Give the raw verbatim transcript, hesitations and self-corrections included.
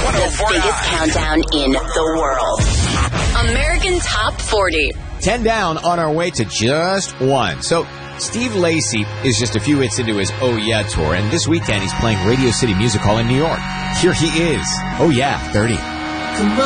The biggest countdown in the world. American Top forty. Ten down on our way to just one. So, Steve Lacy is just a few hits into his Oh Yeah tour, and this weekend he's playing Radio City Music Hall in New York. Here he is. Oh Yeah, thirty. Come on.